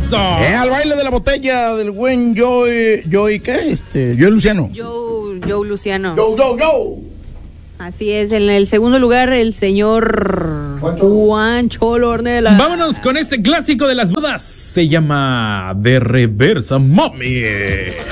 eso. Al baile de la botella del buen Joey, ¿qué? Joey Luciano. Joe Luciano. Joe. Así es, en el segundo lugar el señor Juan Cholo Ornella. Vámonos con este clásico de las bodas. Se llama De Reversa Mami.